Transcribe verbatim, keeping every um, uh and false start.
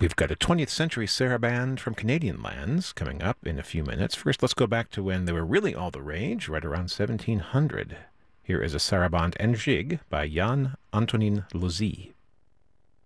We've got a twentieth century saraband from Canadian lands coming up in a few minutes. First, let's go back to when they were really all the rage, right around seventeen hundred. Here is a saraband en gigue by Jan Antonin Lozi.